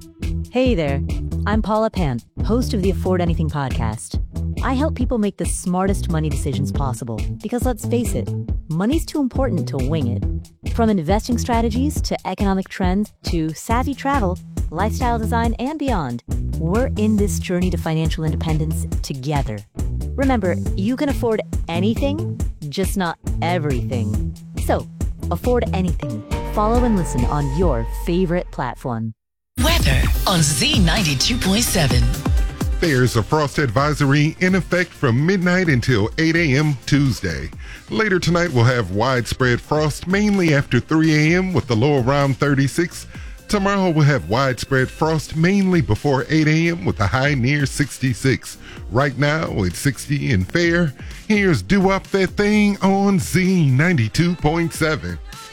Hey there, I'm Paula Pant, host of the Afford Anything podcast. I help people make the smartest money decisions possible because let's face it, money's too important to wing it. From investing strategies to economic trends to savvy travel, lifestyle design, and beyond, we're in this journey to financial independence together. Remember, you can afford anything, just not everything. So, afford anything. Follow and listen on your favorite platform. Weather on Z92.7. There's a frost advisory in effect from midnight until 8 a.m. Tuesday. Later tonight, we'll have widespread frost, mainly after 3 a.m. with the low around 36. Tomorrow, we'll have widespread frost, mainly before 8 a.m. with a high near 66. Right now, it's 60 and fair. Here's Do Up That Thing on Z92.7.